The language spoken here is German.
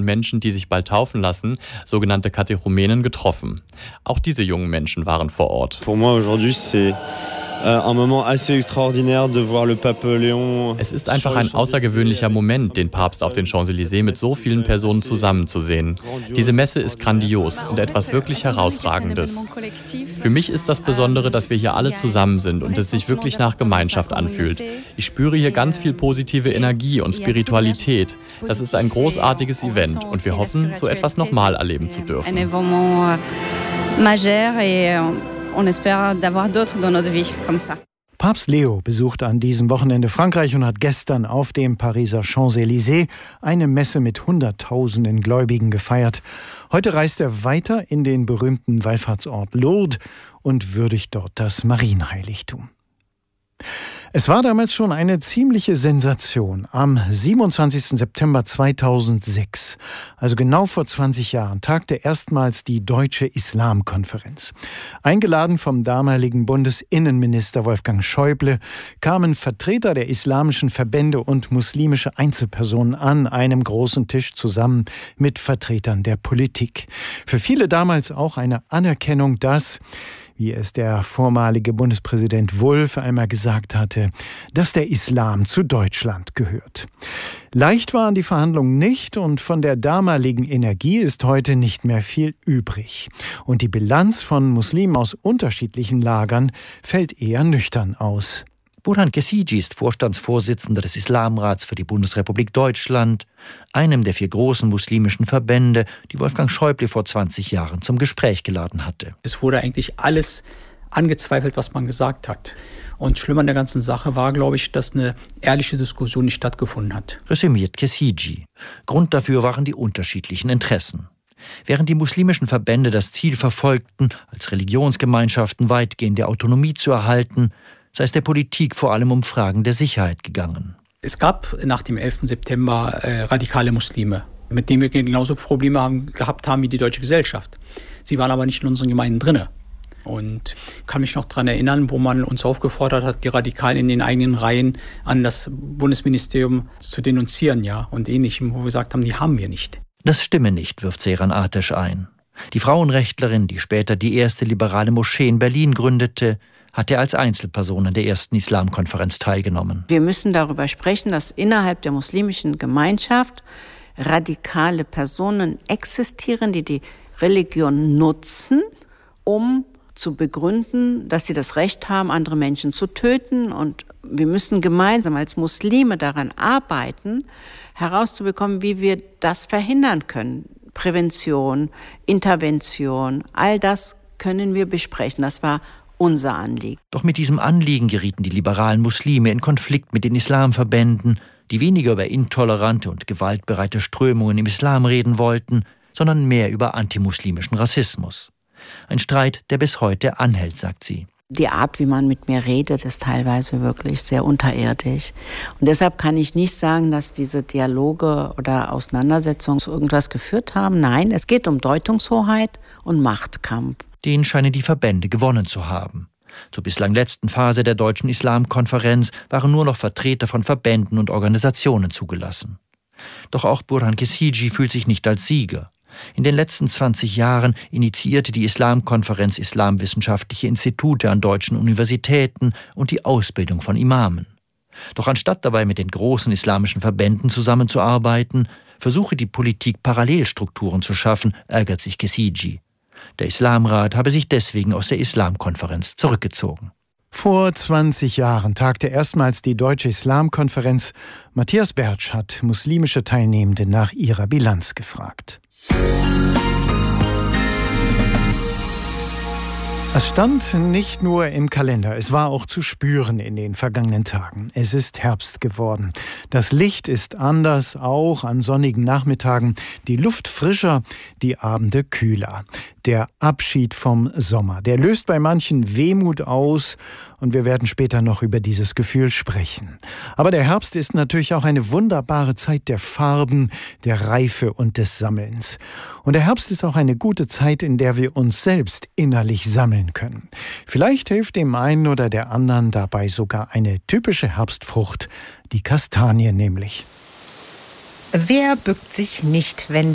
Menschen, die sich bald taufen lassen, sogenannte Katechumenen, getroffen. Auch diese jungen Menschen waren vor Ort. Pour moi aujourd'hui c'est un moment assez extraordinaire de voir le pape Léon. Es ist einfach ein außergewöhnlicher Moment, den Papst auf den Champs-Élysées mit so vielen Personen zusammenzusehen. Diese Messe ist grandios und etwas wirklich Herausragendes. Für mich ist das Besondere, dass wir hier alle zusammen sind und es sich wirklich nach Gemeinschaft anfühlt. Ich spüre hier ganz viel positive Energie und Spiritualität. Das ist ein großartiges Event und wir hoffen, so etwas nochmal erleben zu dürfen. On espère d'avoir d'autres dans notre vie comme ça. Papst Leo besuchte an diesem Wochenende Frankreich und hat gestern auf dem Pariser Champs-Élysées eine Messe mit Hunderttausenden Gläubigen gefeiert. Heute reist er weiter in den berühmten Wallfahrtsort Lourdes und würdigt dort das Marienheiligtum. Es war damals schon eine ziemliche Sensation. Am 27. September 2006, also genau vor 20 Jahren, tagte erstmals die Deutsche Islamkonferenz. Eingeladen vom damaligen Bundesinnenminister Wolfgang Schäuble kamen Vertreter der islamischen Verbände und muslimische Einzelpersonen an einem großen Tisch zusammen mit Vertretern der Politik. Für viele damals auch eine Anerkennung, dass, wie es der vormalige Bundespräsident Wulff einmal gesagt hatte, dass der Islam zu Deutschland gehört. Leicht waren die Verhandlungen nicht und von der damaligen Energie ist heute nicht mehr viel übrig. Und die Bilanz von Muslimen aus unterschiedlichen Lagern fällt eher nüchtern aus. Burhan Kesiji ist Vorstandsvorsitzender des Islamrats für die Bundesrepublik Deutschland, einem der 4 großen muslimischen Verbände, die Wolfgang Schäuble vor 20 Jahren zum Gespräch geladen hatte. Es wurde eigentlich alles angezweifelt, was man gesagt hat. Und schlimm an der ganzen Sache war, glaube ich, dass eine ehrliche Diskussion nicht stattgefunden hat. Resümiert Kesiji. Grund dafür waren die unterschiedlichen Interessen. Während die muslimischen Verbände das Ziel verfolgten, als Religionsgemeinschaften weitgehende Autonomie zu erhalten, sei es der Politik vor allem um Fragen der Sicherheit gegangen. Es gab nach dem 11. September radikale Muslime, mit denen wir genauso Probleme gehabt haben wie die deutsche Gesellschaft. Sie waren aber nicht in unseren Gemeinden drin. Und ich kann mich noch daran erinnern, wo man uns aufgefordert hat, die Radikalen in den eigenen Reihen an das Bundesministerium zu denunzieren, ja, und Ähnlichem, wo wir gesagt haben, die haben wir nicht. Das stimme nicht, wirft Seyran Ateş ein. Die Frauenrechtlerin, die später die erste liberale Moschee in Berlin gründete, hatte als Einzelperson an der ersten Islamkonferenz teilgenommen. Wir müssen darüber sprechen, dass innerhalb der muslimischen Gemeinschaft radikale Personen existieren, die die Religion nutzen, um zu begründen, dass sie das Recht haben, andere Menschen zu töten. Und wir müssen gemeinsam als Muslime daran arbeiten, herauszubekommen, wie wir das verhindern können. Prävention, Intervention, all das können wir besprechen. Das war unser Anliegen. Doch mit diesem Anliegen gerieten die liberalen Muslime in Konflikt mit den Islamverbänden, die weniger über intolerante und gewaltbereite Strömungen im Islam reden wollten, sondern mehr über antimuslimischen Rassismus. Ein Streit, der bis heute anhält, sagt sie. Die Art, wie man mit mir redet, ist teilweise wirklich sehr unterirdisch. Und deshalb kann ich nicht sagen, dass diese Dialoge oder Auseinandersetzungen zu irgendwas geführt haben. Nein, es geht um Deutungshoheit und Machtkampf. Den scheinen die Verbände gewonnen zu haben. Zur bislang letzten Phase der Deutschen Islamkonferenz waren nur noch Vertreter von Verbänden und Organisationen zugelassen. Doch auch Burhan Kesiji fühlt sich nicht als Sieger. In den letzten 20 Jahren initiierte die Islamkonferenz islamwissenschaftliche Institute an deutschen Universitäten und die Ausbildung von Imamen. Doch anstatt dabei mit den großen islamischen Verbänden zusammenzuarbeiten, versuche die Politik Parallelstrukturen zu schaffen, ärgert sich Kesiji. Der Islamrat habe sich deswegen aus der Islamkonferenz zurückgezogen. Vor 20 Jahren tagte erstmals die Deutsche Islamkonferenz. Matthias Bertsch hat muslimische Teilnehmende nach ihrer Bilanz gefragt. Es stand nicht nur im Kalender, es war auch zu spüren in den vergangenen Tagen. Es ist Herbst geworden. Das Licht ist anders, auch an sonnigen Nachmittagen. Die Luft frischer, die Abende kühler. Der Abschied vom Sommer, der löst bei manchen Wehmut aus und wir werden später noch über dieses Gefühl sprechen. Aber der Herbst ist natürlich auch eine wunderbare Zeit der Farben, der Reife und des Sammelns. Und der Herbst ist auch eine gute Zeit, in der wir uns selbst innerlich sammeln können. Vielleicht hilft dem einen oder der anderen dabei sogar eine typische Herbstfrucht, die Kastanie nämlich. Wer bückt sich nicht, wenn